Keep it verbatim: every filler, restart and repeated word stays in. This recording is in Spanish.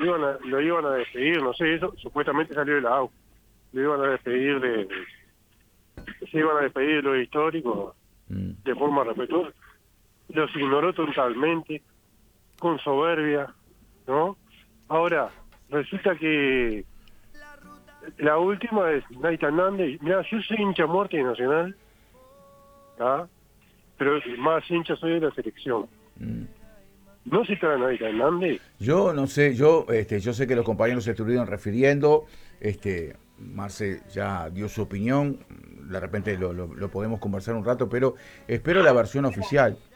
iban a, lo iban a despedir, no sé, eso supuestamente salió de la A U. Lo iban a despedir de, se iban a despedir de los históricos Mm. de forma respetuosa. Los ignoró totalmente, con soberbia, ¿no? Ahora, resulta que la última es Nathan Nández. Mira, yo soy hincha a muerte de Nacional, ¿ah? Pero más hincha soy de la selección. Mm. ¿No se trae Nathan Nández? Yo no sé, yo este, yo sé que los compañeros se estuvieron refiriendo, este, Marce ya dio su opinión, de repente lo, lo, lo podemos conversar un rato, pero espero la versión oficial.